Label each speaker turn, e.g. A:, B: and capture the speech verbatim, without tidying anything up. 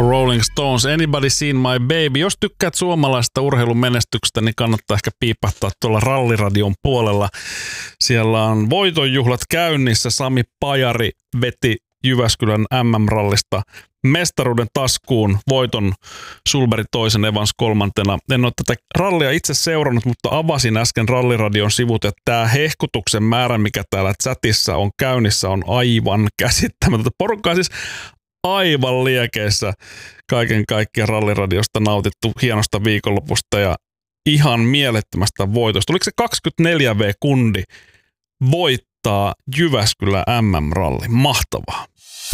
A: Rolling Stones, Anybody Seen My Baby. Jos tykkäät suomalaisesta urheilun menestyksestä, niin kannattaa ehkä piipahtaa tuolla Ralliradion puolella. Siellä on voitonjuhlat käynnissä. Sami Pajari veti Jyväskylän M M-rallista mestaruuden taskuun, voiton Sulberg toisen, Evans kolmantena. En ole tätä rallia itse seurannut, mutta avasin äsken Ralliradion sivut, että tämä hehkutuksen määrä, mikä täällä chatissa on käynnissä, on aivan käsittämätöntä. Porukka on siis aivan liekeissä kaiken kaikkiaan Ralliradiosta nautittu hienosta viikonlopusta ja ihan mielettömästä voitosta. Oliko se kaksikymmentäneljä vuotias kundi voittaa Jyväskylän M M-ralli? Mahtavaa.